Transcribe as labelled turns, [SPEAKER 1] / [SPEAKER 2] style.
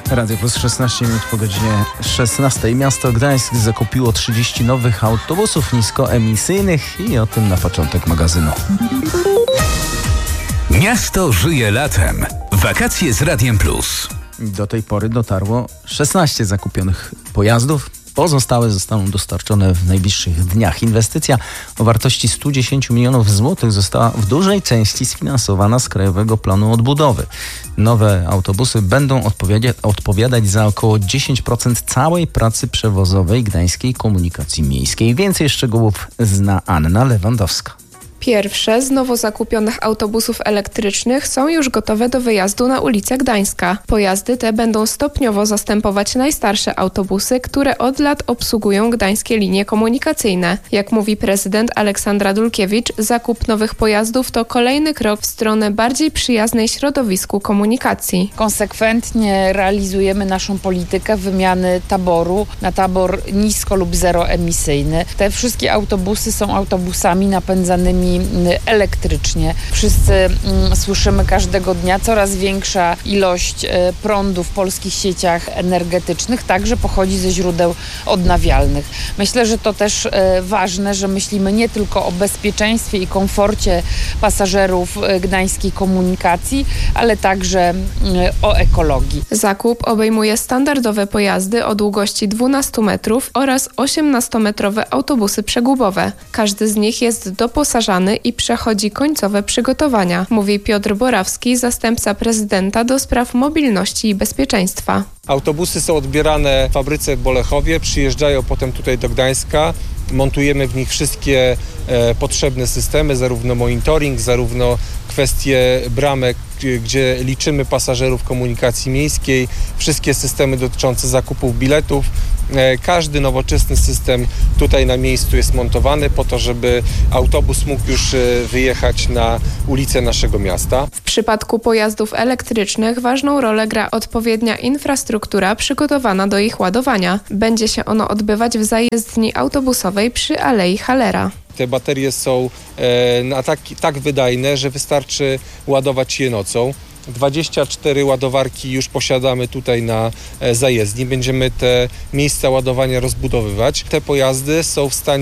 [SPEAKER 1] Radio Plus 16 minut po godzinie 16. Miasto Gdańsk zakupiło 30 nowych autobusów niskoemisyjnych i o tym na początek magazynu.
[SPEAKER 2] Miasto żyje latem. Wakacje z Radiem Plus.
[SPEAKER 1] Do tej pory dotarło 16 zakupionych pojazdów. Pozostałe zostaną dostarczone w najbliższych dniach. Inwestycja o wartości 110 milionów złotych została w dużej części sfinansowana z Krajowego Planu Odbudowy. Nowe autobusy będą odpowiadać za około 10% całej pracy przewozowej gdańskiej komunikacji miejskiej. Więcej szczegółów zna Anna Lewandowska.
[SPEAKER 3] Pierwsze z nowo zakupionych autobusów elektrycznych są już gotowe do wyjazdu na ulicę Gdańska. Pojazdy te będą stopniowo zastępować najstarsze autobusy, które od lat obsługują gdańskie linie komunikacyjne. Jak mówi prezydent Aleksandra Dulkiewicz, zakup nowych pojazdów to kolejny krok w stronę bardziej przyjaznej środowisku komunikacji.
[SPEAKER 4] Konsekwentnie realizujemy naszą politykę wymiany taboru na tabor nisko lub zeroemisyjny. Te wszystkie autobusy są autobusami napędzanymi elektrycznie. Wszyscy słyszymy każdego dnia, coraz większa ilość prądu w polskich sieciach energetycznych także pochodzi ze źródeł odnawialnych. Myślę, że to też ważne, że myślimy nie tylko o bezpieczeństwie i komforcie pasażerów gdańskiej komunikacji, ale także o ekologii.
[SPEAKER 3] Zakup obejmuje standardowe pojazdy o długości 12 metrów oraz 18-metrowe autobusy przegubowe. Każdy z nich jest doposażany i przechodzi końcowe przygotowania, mówi Piotr Borawski, zastępca prezydenta do spraw mobilności i bezpieczeństwa.
[SPEAKER 5] Autobusy są odbierane w fabryce w Bolechowie, przyjeżdżają potem tutaj do Gdańska. Montujemy w nich wszystkie potrzebne systemy, zarówno monitoring, zarówno kwestie bramek, gdzie liczymy pasażerów komunikacji miejskiej, wszystkie systemy dotyczące zakupów biletów. Każdy nowoczesny system tutaj na miejscu jest montowany po to, żeby autobus mógł już wyjechać na ulicę naszego miasta.
[SPEAKER 3] W przypadku pojazdów elektrycznych ważną rolę gra odpowiednia infrastruktura przygotowana do ich ładowania. Będzie się ono odbywać w zajezdni autobusowej przy Alei Hallera.
[SPEAKER 5] Te baterie są tak wydajne, że wystarczy ładować je nocą. 24 ładowarki już posiadamy tutaj na zajezdni. Będziemy te miejsca ładowania rozbudowywać. Te pojazdy są w stanie